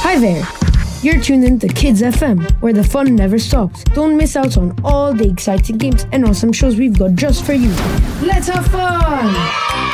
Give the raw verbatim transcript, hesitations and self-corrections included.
Hi there! You're tuned in to Kids F M, where the fun never stops. Don't miss out on all the exciting games and awesome shows we've got just for you. Let's have fun!